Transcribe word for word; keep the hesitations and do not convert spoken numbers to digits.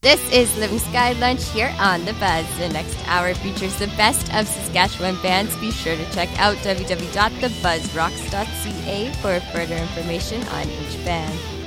This is Living Sky Lunch here on The Buzz. The next hour features the best of Saskatchewan bands. Be sure to check out w w w dot the buzz rocks dot c a for further information on each band.